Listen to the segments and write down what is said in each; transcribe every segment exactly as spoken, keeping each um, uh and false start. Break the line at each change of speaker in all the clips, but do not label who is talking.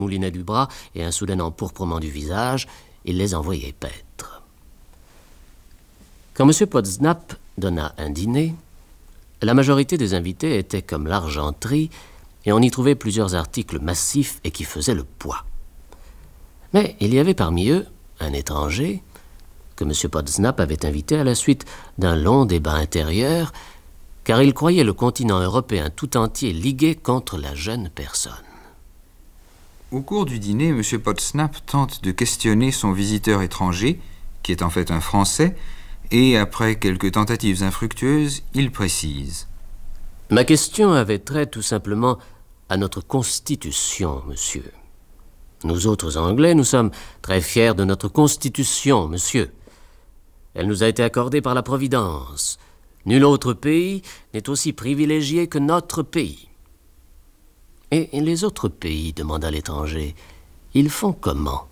moulinait du bras et un soudain empourprement du visage, il les envoyait paître. Quand M. Podsnap donna un dîner, la majorité des invités étaient comme l'argenterie et on y trouvait plusieurs articles massifs et qui faisaient le poids. Mais il y avait parmi eux un étranger que M. Podsnap avait invité à la suite d'un long débat intérieur, car il croyait le continent européen tout entier ligué contre la jeune personne.
Au cours du dîner, M. Podsnap tente de questionner son visiteur étranger, qui est en fait un Français, et après quelques tentatives infructueuses, il précise.
Ma question avait trait tout simplement à notre Constitution, monsieur. Nous autres Anglais, nous sommes très fiers de notre Constitution, monsieur. Elle nous a été accordée par la Providence. Nul autre pays n'est aussi privilégié que notre pays. Et les autres pays, demanda l'étranger, ils font comment?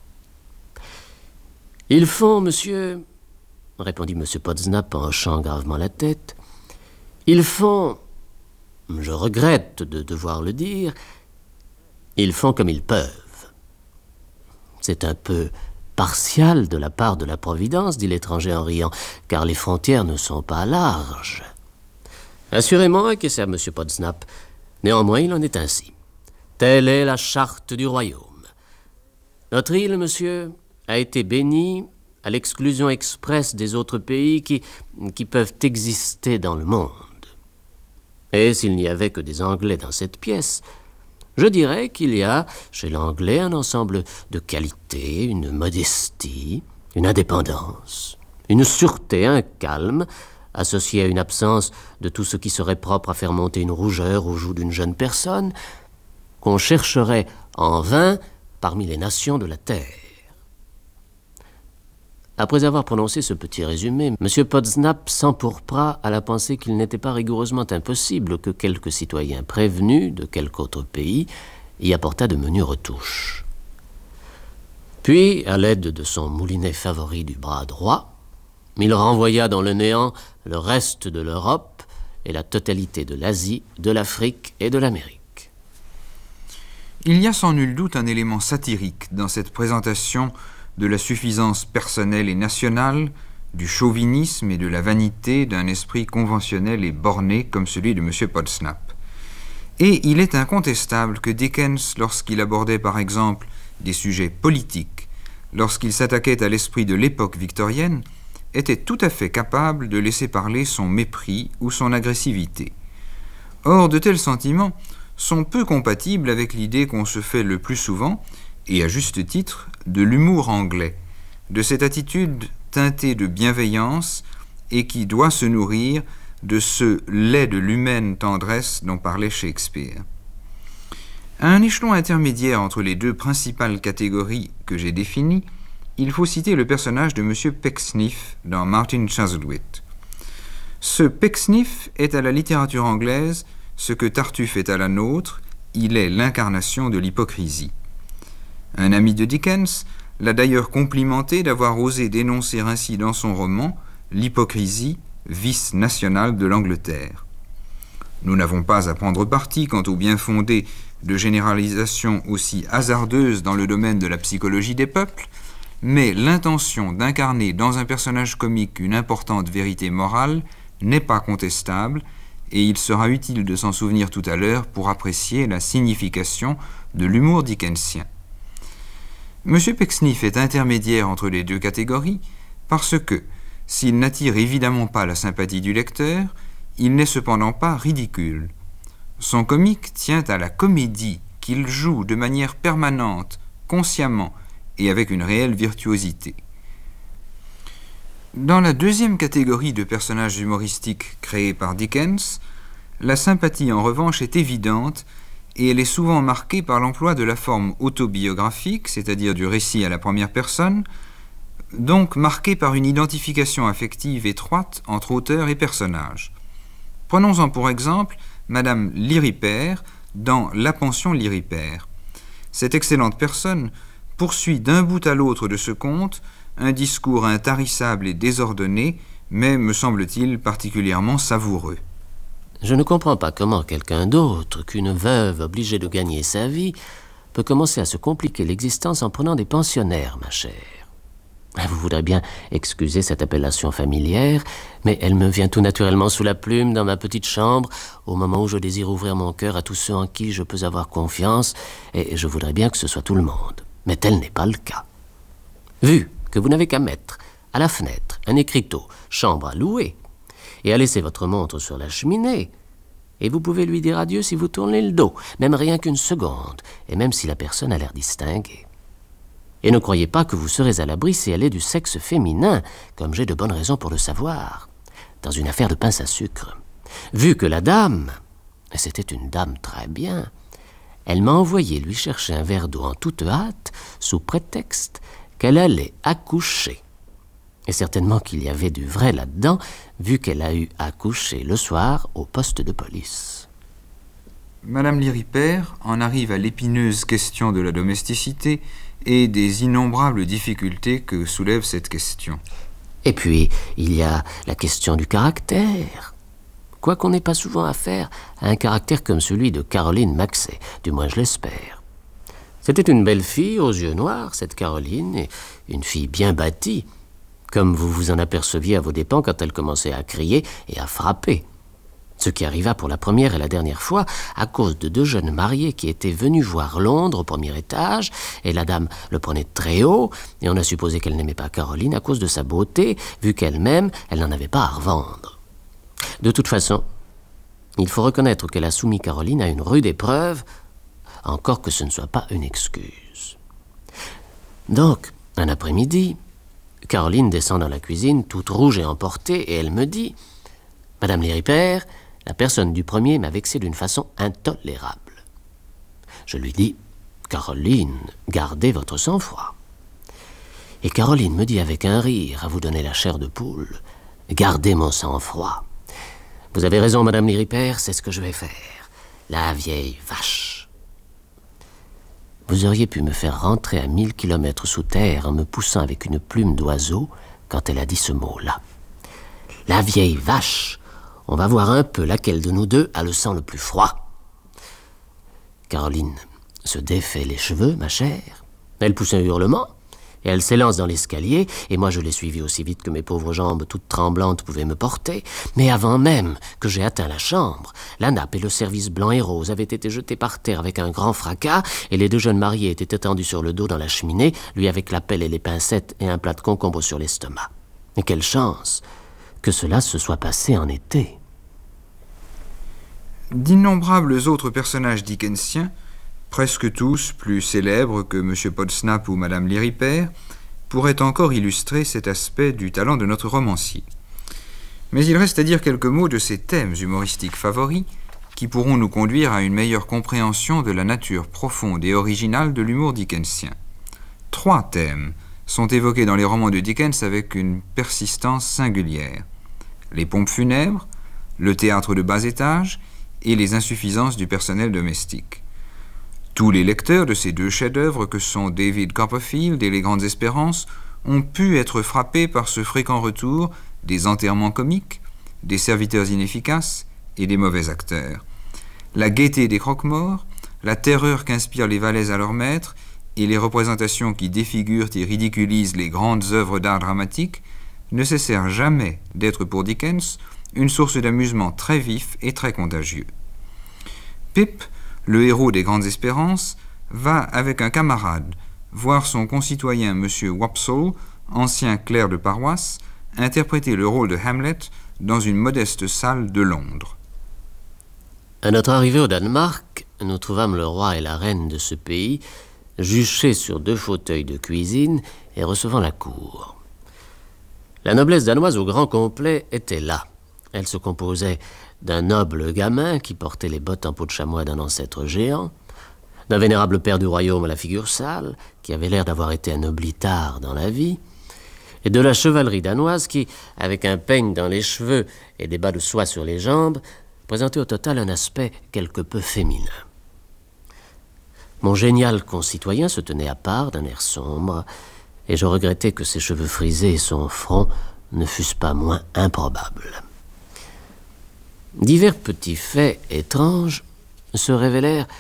Ils font, monsieur, répondit M. Podsnap en hochant gravement la tête, ils font, je regrette de devoir le dire, ils font comme ils peuvent. C'est un peu partial de la part de la Providence, dit l'étranger en riant, car les frontières ne sont pas larges. Assurément, acquiesça M. Podsnap. Néanmoins, il en est ainsi. Telle est la charte du royaume. Notre île, monsieur, a été bénie à l'exclusion expresse des autres pays qui, qui peuvent exister dans le monde. Et s'il n'y avait que des Anglais dans cette pièce, je dirais qu'il y a chez l'Anglais un ensemble de qualités, une modestie, une indépendance, une sûreté, un calme, associé à une absence de tout ce qui serait propre à faire monter une rougeur aux joues d'une jeune personne, qu'on chercherait en vain parmi les nations de la terre. Après avoir prononcé ce petit résumé, M. Podsnap s'empourpra à la pensée qu'il n'était pas rigoureusement impossible que quelques citoyens prévenus de quelque autre pays y apportât de menues retouches. Puis, à l'aide de son moulinet favori du bras droit, il renvoya dans le néant le reste de l'Europe et la totalité de l'Asie, de l'Afrique et de l'Amérique.
Il y a sans nul doute un élément satirique dans cette présentation de la suffisance personnelle et nationale, du chauvinisme et de la vanité d'un esprit conventionnel et borné comme celui de M. Podsnap. Et il est incontestable que Dickens, lorsqu'il abordait par exemple des sujets politiques, lorsqu'il s'attaquait à l'esprit de l'époque victorienne, était tout à fait capable de laisser parler son mépris ou son agressivité. Or, de tels sentiments sont peu compatibles avec l'idée qu'on se fait le plus souvent, et à juste titre, de l'humour anglais, de cette attitude teintée de bienveillance et qui doit se nourrir de ce lait de l'humaine tendresse dont parlait Shakespeare. À un échelon intermédiaire entre les deux principales catégories que j'ai définies, il faut citer le personnage de M. Pecksniff dans Martin Chuzzlewit. Ce Pecksniff est à la littérature anglaise ce que Tartuffe est à la nôtre, il est l'incarnation de l'hypocrisie. Un ami de Dickens l'a d'ailleurs complimenté d'avoir osé dénoncer ainsi dans son roman l'hypocrisie, vice national de l'Angleterre. Nous n'avons pas à prendre parti quant au bien fondé de généralisations aussi hasardeuses dans le domaine de la psychologie des peuples, mais l'intention d'incarner dans un personnage comique une importante vérité morale n'est pas contestable, et il sera utile de s'en souvenir tout à l'heure pour apprécier la signification de l'humour dickensien. M. Pecksniff est intermédiaire entre les deux catégories parce que, s'il n'attire évidemment pas la sympathie du lecteur, il n'est cependant pas ridicule. Son comique tient à la comédie qu'il joue de manière permanente, consciemment et avec une réelle virtuosité. Dans la deuxième catégorie de personnages humoristiques créés par Dickens, la sympathie en revanche est évidente et elle est souvent marquée par l'emploi de la forme autobiographique, c'est-à-dire du récit à la première personne, donc marquée par une identification affective étroite entre auteur et personnage. Prenons-en pour exemple Madame Lirriper dans La pension Lirriper. Cette excellente personne poursuit d'un bout à l'autre de ce conte un discours intarissable et désordonné, mais, me semble-t-il, particulièrement savoureux.
Je ne comprends pas comment quelqu'un d'autre qu'une veuve obligée de gagner sa vie peut commencer à se compliquer l'existence en prenant des pensionnaires, ma chère. Vous voudrez bien excuser cette appellation familière, mais elle me vient tout naturellement sous la plume dans ma petite chambre, au moment où je désire ouvrir mon cœur à tous ceux en qui je peux avoir confiance, et je voudrais bien que ce soit tout le monde. Mais tel n'est pas le cas. Vu que vous n'avez qu'à mettre à la fenêtre un écriteau « chambre à louer » et à laisser votre montre sur la cheminée, et vous pouvez lui dire adieu si vous tournez le dos, même rien qu'une seconde, et même si la personne a l'air distinguée. Et ne croyez pas que vous serez à l'abri si elle est du sexe féminin, comme j'ai de bonnes raisons pour le savoir, dans une affaire de pince à sucre. Vu que la dame, et c'était une dame très bien, elle m'a envoyé lui chercher un verre d'eau en toute hâte, sous prétexte qu'elle allait accoucher. Et certainement qu'il y avait du vrai là-dedans, vu qu'elle a eu à coucher le soir au poste de police.
Madame Liripert en arrive à l'épineuse question de la domesticité et des innombrables difficultés que soulève cette question.
Et puis, il y a la question du caractère. Quoiqu'on n'ait pas souvent affaire à un caractère comme celui de Caroline Maxey, du moins je l'espère. C'était une belle fille aux yeux noirs, cette Caroline, et une fille bien bâtie, comme vous vous en aperceviez à vos dépens quand elle commençait à crier et à frapper. Ce qui arriva pour la première et la dernière fois à cause de deux jeunes mariés qui étaient venus voir Londres au premier étage, et la dame le prenait très haut, et on a supposé qu'elle n'aimait pas Caroline à cause de sa beauté, vu qu'elle-même, elle n'en avait pas à revendre. De toute façon, il faut reconnaître qu'elle a soumis Caroline à une rude épreuve, encore que ce ne soit pas une excuse. Donc, un après-midi, Caroline descend dans la cuisine, toute rouge et emportée, et elle me dit « Madame Liripert, la personne du premier m'a vexé d'une façon intolérable. » Je lui dis « Caroline, gardez votre sang-froid. » Et Caroline me dit avec un rire, à vous donner la chair de poule, « Gardez mon sang-froid. Vous avez raison, Madame Liripert, c'est ce que je vais faire. La vieille vache. » Vous auriez pu me faire rentrer à mille kilomètres sous terre en me poussant avec une plume d'oiseau quand elle a dit ce mot-là. La vieille vache. On va voir un peu laquelle de nous deux a le sang le plus froid. Caroline se défait les cheveux, ma chère. Elle pousse un hurlement, et elle s'élance dans l'escalier, et moi je l'ai suivie aussi vite que mes pauvres jambes toutes tremblantes pouvaient me porter. Mais avant même que j'aie atteint la chambre, la nappe et le service blanc et rose avaient été jetés par terre avec un grand fracas, et les deux jeunes mariés étaient étendus sur le dos dans la cheminée, lui avec la pelle et les pincettes et un plat de concombre sur l'estomac. Et quelle chance que cela se soit passé en été.
D'innombrables autres personnages dickensiens, presque tous plus célèbres que M. Podsnap ou Mme Liripert, pourraient encore illustrer cet aspect du talent de notre romancier. Mais il reste à dire quelques mots de ces thèmes humoristiques favoris qui pourront nous conduire à une meilleure compréhension de la nature profonde et originale de l'humour dickensien. Trois thèmes sont évoqués dans les romans de Dickens avec une persistance singulière. Les pompes funèbres, le théâtre de bas étage et les insuffisances du personnel domestique. Tous les lecteurs de ces deux chefs-d'œuvre que sont David Copperfield et Les Grandes Espérances ont pu être frappés par ce fréquent retour des enterrements comiques, des serviteurs inefficaces et des mauvais acteurs. La gaieté des croque-morts, la terreur qu'inspirent les valets à leurs maîtres et les représentations qui défigurent et ridiculisent les grandes œuvres d'art dramatique ne cessèrent jamais d'être pour Dickens une source d'amusement très vif et très contagieux. Pip, le héros des Grandes Espérances, va avec un camarade voir son concitoyen M. Wopsle, ancien clerc de paroisse, interpréter le rôle de Hamlet dans une modeste salle de Londres.
À notre arrivée au Danemark, nous trouvâmes le roi et la reine de ce pays juchés sur deux fauteuils de cuisine et recevant la cour. La noblesse danoise au grand complet était là. Elle se composait d'un noble gamin qui portait les bottes en peau de chamois d'un ancêtre géant, d'un vénérable père du royaume à la figure sale, qui avait l'air d'avoir été un noblitard dans la vie, et de la chevalerie danoise qui, avec un peigne dans les cheveux et des bas de soie sur les jambes, présentait au total un aspect quelque peu féminin. Mon génial concitoyen se tenait à part d'un air sombre, et je regrettais que ses cheveux frisés et son front ne fussent pas moins improbables. Divers petits faits étranges se révélèrent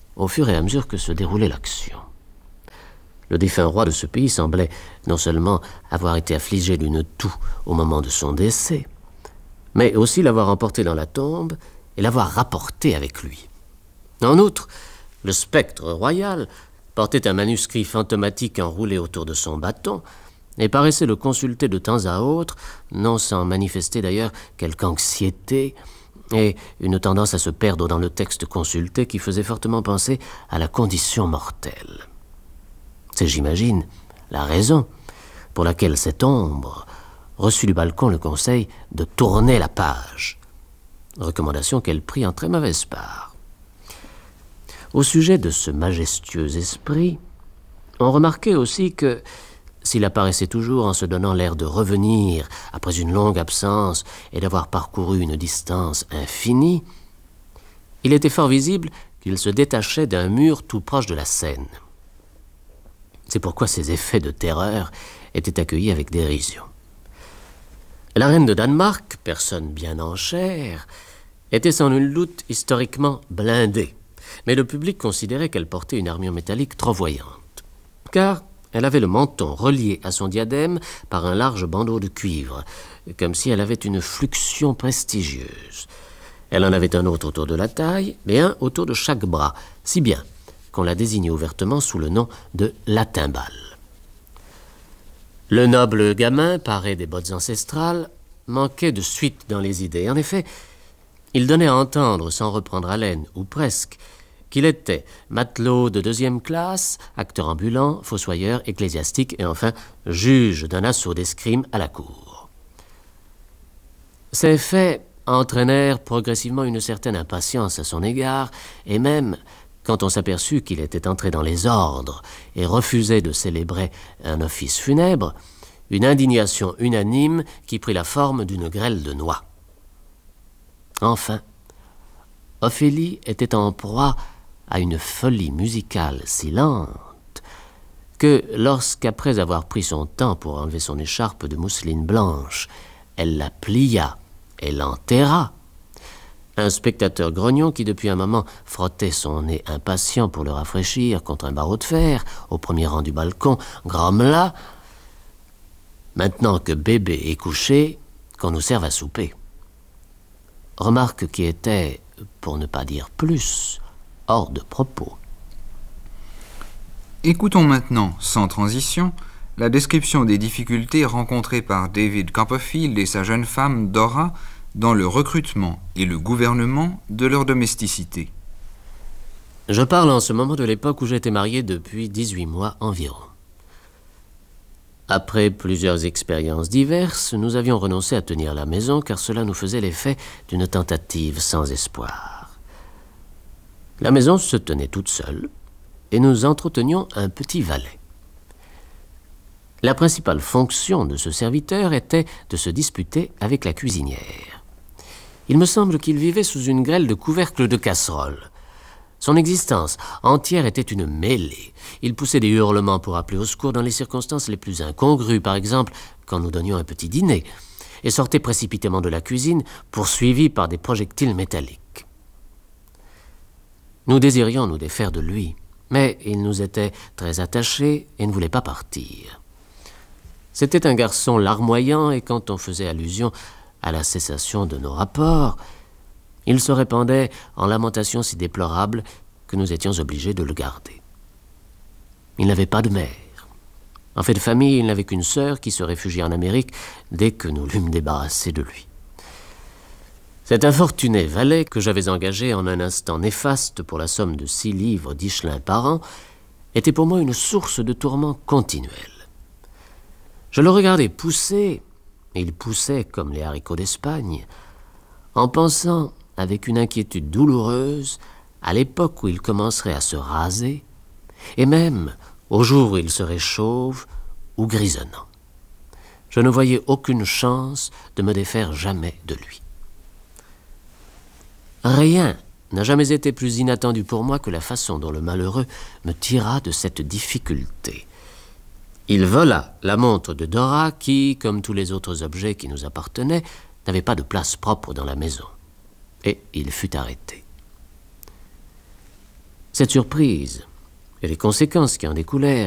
au fur et à mesure que se déroulait l'action. Le défunt roi de ce pays semblait non seulement avoir été affligé d'une toux au moment de son décès, mais aussi l'avoir emporté dans la tombe et l'avoir rapporté avec lui. En outre, le spectre royal portait un manuscrit fantomatique enroulé autour de son bâton et paraissait le consulter de temps à autre, non sans manifester d'ailleurs quelque anxiété et une tendance à se perdre dans le texte consulté qui faisait fortement penser à la condition mortelle. C'est, j'imagine, la raison pour laquelle cette ombre reçut du balcon le conseil de tourner la page, recommandation qu'elle prit en très mauvaise part. Au sujet de ce majestueux esprit, on remarquait aussi que, s'il apparaissait toujours en se donnant l'air de revenir après une longue absence et d'avoir parcouru une distance infinie, il était fort visible qu'il se détachait d'un mur tout proche de la Seine. C'est pourquoi ces effets de terreur étaient accueillis avec dérision. La reine de Danemark, personne bien en chair, était sans nul doute historiquement blindée, mais le public considérait qu'elle portait une armure métallique trop voyante, car elle avait le menton relié à son diadème par un large bandeau de cuivre, comme si elle avait une fluxion prestigieuse. Elle en avait un autre autour de la taille et un autour de chaque bras, si bien qu'on la désignait ouvertement sous le nom de la timbale. Le noble gamin, paré des bottes ancestrales, manquait de suite dans les idées. En effet, il donnait à entendre, sans reprendre haleine, ou presque, qu'il était matelot de deuxième classe, acteur ambulant, fossoyeur, ecclésiastique et enfin juge d'un assaut d'escrime à la cour. Ces faits entraînèrent progressivement une certaine impatience à son égard, et même, quand on s'aperçut qu'il était entré dans les ordres et refusait de célébrer un office funèbre, une indignation unanime qui prit la forme d'une grêle de noix. Enfin, Ophélie était en proie à une folie musicale si lente que lorsqu'après avoir pris son temps pour enlever son écharpe de mousseline blanche, elle la plia et l'enterra, un spectateur grognon qui depuis un moment frottait son nez impatient pour le rafraîchir contre un barreau de fer au premier rang du balcon grommela: « Maintenant que bébé est couché, qu'on nous serve à souper. » Remarque qui était, pour ne pas dire plus, hors de propos.
Écoutons maintenant, sans transition, la description des difficultés rencontrées par David Copperfield et sa jeune femme Dora dans le recrutement et le gouvernement de leur domesticité.
Je parle en ce moment de l'époque où j'étais marié depuis dix-huit mois environ. Après plusieurs expériences diverses, nous avions renoncé à tenir la maison car cela nous faisait l'effet d'une tentative sans espoir. La maison se tenait toute seule et nous entretenions un petit valet. La principale fonction de ce serviteur était de se disputer avec la cuisinière. Il me semble qu'il vivait sous une grêle de couvercles de casseroles. Son existence entière était une mêlée. Il poussait des hurlements pour appeler au secours dans les circonstances les plus incongrues, par exemple quand nous donnions un petit dîner, et sortait précipitamment de la cuisine, poursuivi par des projectiles métalliques. Nous désirions nous défaire de lui, mais il nous était très attaché et ne voulait pas partir. C'était un garçon larmoyant, et quand on faisait allusion à la cessation de nos rapports, il se répandait en lamentations si déplorables que nous étions obligés de le garder. Il n'avait pas de mère. En fait de famille, il n'avait qu'une sœur qui se réfugiait en Amérique dès que nous l'eûmes débarrassé de lui. Cet infortuné valet, que j'avais engagé en un instant néfaste pour la somme de six livres d'Ichelin par an, était pour moi une source de tourments continuels. Je le regardais pousser, et il poussait comme les haricots d'Espagne, en pensant, avec une inquiétude douloureuse, à l'époque où il commencerait à se raser, et même au jour où il serait chauve ou grisonnant. Je ne voyais aucune chance de me défaire jamais de lui. Rien n'a jamais été plus inattendu pour moi que la façon dont le malheureux me tira de cette difficulté. Il vola la montre de Dora qui, comme tous les autres objets qui nous appartenaient, n'avait pas de place propre dans la maison. Et il fut arrêté. Cette surprise et les conséquences qui en découlèrent